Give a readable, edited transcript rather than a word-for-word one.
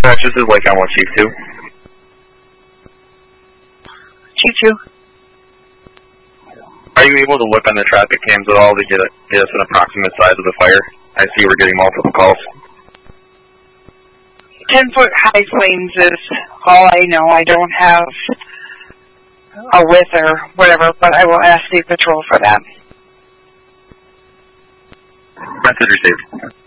Dispatch, this is Lake Elmwood, Chief 2. Chief 2. Are you able to look on the traffic cams at all to get us an approximate size of the fire? I see we're getting multiple calls. 10-foot high flames is all I know. I don't have a width or whatever, but I will ask State Patrol for that. Message received.